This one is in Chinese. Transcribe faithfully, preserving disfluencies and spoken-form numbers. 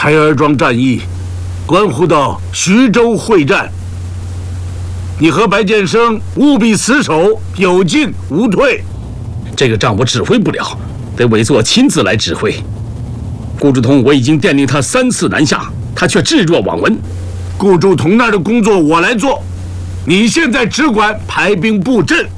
台儿庄战役关乎到徐州会战，你和白建生务必死守，有进无退。 这个仗我指挥不了，得委座亲自来指挥。顾祝同，我已经电令他三次南下，他却置若罔闻。 顾祝同那儿的工作我来做，你现在只管排兵布阵。